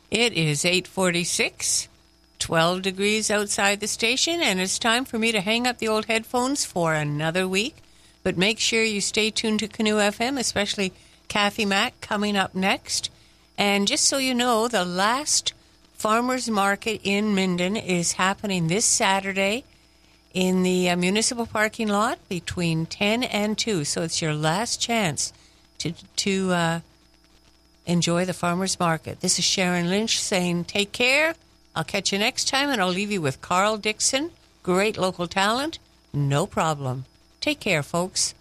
It is 8:46, 12 degrees outside the station, and it's time for me to hang up the old headphones for another week. But make sure you stay tuned to Canoe FM, especially Kathy Mack coming up next. And just so you know, the last farmers market in Minden is happening this Saturday in the municipal parking lot between 10 and 2. So it's your last chance to enjoy the farmers market. This is Sharon Lynch saying take care. I'll catch you next time, and I'll leave you with Carl Dixon, great local talent. No problem. Take care, folks.